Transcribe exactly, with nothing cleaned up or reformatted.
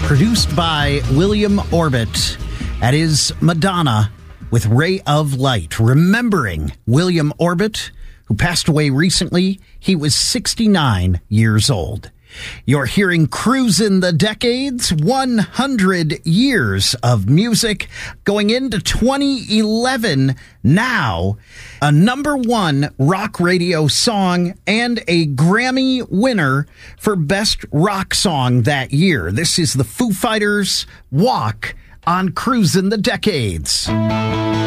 produced by William Orbit. That is Madonna with Ray of Light. Remembering William Orbit, who passed away recently. He was sixty-nine years old. You're hearing Cruisin' the Decades, one hundred years of music going into twenty eleven now. A number one rock radio song and a Grammy winner for Best Rock Song that year. This is the Foo Fighters' Walk on Cruisin' the Decades.